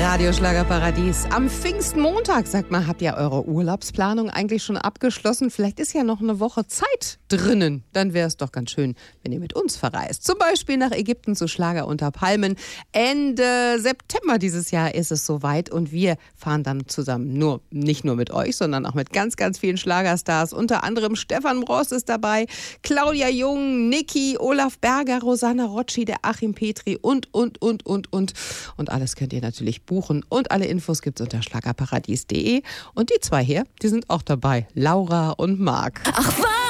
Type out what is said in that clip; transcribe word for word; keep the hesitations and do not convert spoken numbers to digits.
Radio Schlagerparadies. Am Pfingstmontag, sagt mal, habt ihr eure Urlaubsplanung eigentlich schon abgeschlossen? Vielleicht ist ja noch eine Woche Zeit drinnen. Dann wäre es doch ganz schön, wenn ihr mit uns verreist. Zum Beispiel nach Ägypten zu Schlager unter Palmen. Ende September dieses Jahr ist es soweit und wir fahren dann zusammen, nur nicht nur mit euch, sondern auch mit ganz, ganz vielen Schlagerstars. Unter anderem Stefan Brost ist dabei, Claudia Jung, Niki, Olaf Berger, Rosanna Rocci, der Achim Petri und, und, und, und, und. Und alles könnt ihr natürlich buchen und alle Infos gibt's unter schlagerparadies punkt de. Und die zwei hier, die sind auch dabei, Laura und Marc. Ach was!